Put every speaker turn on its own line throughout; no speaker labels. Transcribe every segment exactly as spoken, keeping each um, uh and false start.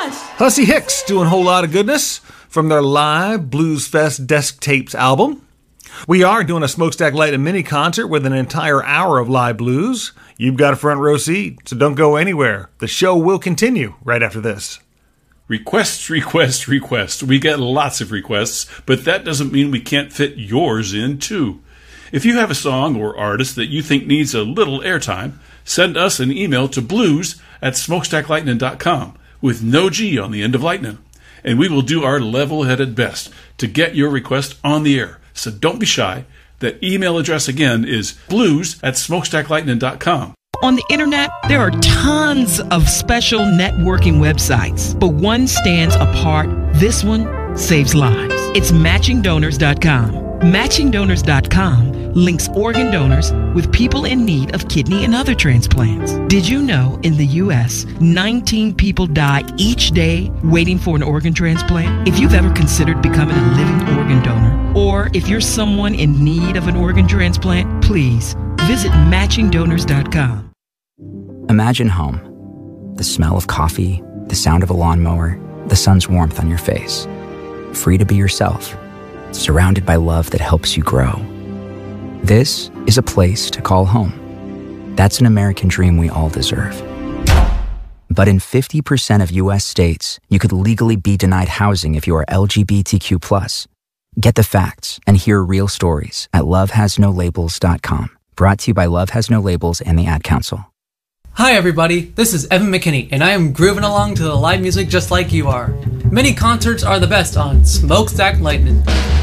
much.
Hussey Hicks doing a whole lot of goodness from their live Blues Fest Desk Tapes album. We are doing a Smokestack Lightning mini concert with an entire hour of live blues. You've got a front row seat, so don't go anywhere. The show will continue right after this.
Requests, requests, requests. We get lots of requests, but that doesn't mean we can't fit yours in too. If you have a song or artist that you think needs a little airtime, send us an email to blues at smokestack lightning dot com with no G on the end of lightning, and we will do our level-headed best to get your request on the air. So don't be shy. That email address again is blues at smokestack lightning dot com.
On the internet, there are tons of special networking websites, but one stands apart. This one saves lives. It's matching donors dot com. matching donors dot com links organ donors with people in need of kidney and other transplants. Did you know in the U S, nineteen people die each day waiting for an organ transplant? If you've ever considered becoming a living organ donor, or if you're someone in need of an organ transplant, please visit matching donors dot com.
Imagine home. The smell of coffee, the sound of a lawnmower, the sun's warmth on your face. Free to be yourself, surrounded by love that helps you grow. This is a place to call home. That's an American dream we all deserve. But in fifty percent of U S states, you could legally be denied housing if you are L G B T Q plus. Get the facts and hear real stories at love has no labels dot com. Brought to you by Love Has No Labels and the Ad Council.
Hi everybody, this is Evan McKinney, and I am grooving along to the live music just like you are. Mini concerts are the best on Smokestack Lightning.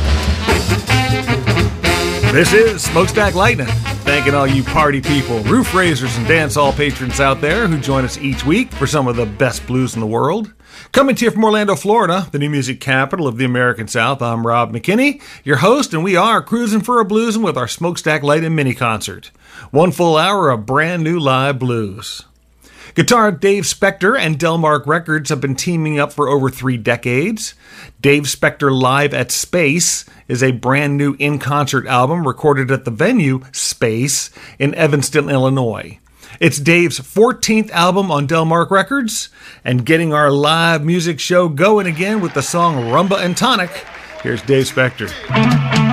This is Smokestack Lightning, thanking all you party people, roof raisers, and dance hall patrons out there who join us each week for some of the best blues in the world. Coming to you from Orlando, Florida, the new music capital of the American South, I'm Rob McKinney, your host, and we are cruising for a bluesin' with our Smokestack Lightning mini concert. One full hour of brand new live blues. Guitar Dave Spector and Delmark Records have been teaming up for over three decades. Dave Spector Live at Space is a brand new in-concert album recorded at the venue Space in Evanston, Illinois. It's Dave's fourteenth album on Delmark Records, and getting our live music show going again with the song Rumba and Tonic, here's Dave Spector.